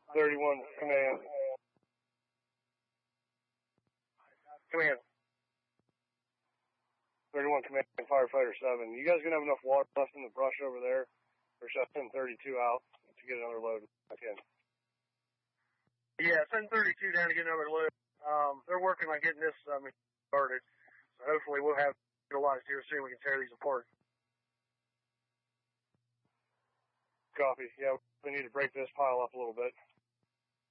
31 command. Command. 31 command, firefighter 7. You guys gonna have enough water left in the brush over there? Or should I send 32 out to get another load back in? Yeah, send 32 down to get another load. They're working on getting this started. So hopefully we'll have utilized here soon. We can tear these apart. Copy. Yeah, we need to break this pile up a little bit.